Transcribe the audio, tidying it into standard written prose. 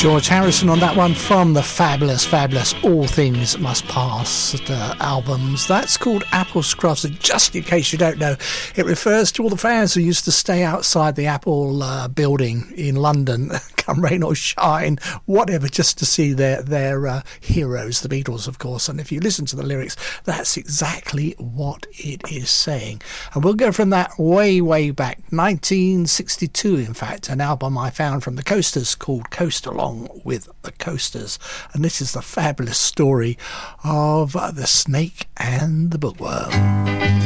George Harrison on that one from the fabulous All Things Must Pass albums. That's called Apple Scruffs. And just in case you don't know, it refers to all the fans who used to stay outside the Apple building in London, come rain or shine, whatever, just to see their heroes, the Beatles, of course. And if you listen to the lyrics, that's exactly what it is saying. And we'll go from that way back, 1962, in fact, an album I found from the Coasters called Coast Along with the Coasters, and this is the fabulous story of the snake and the bookworm.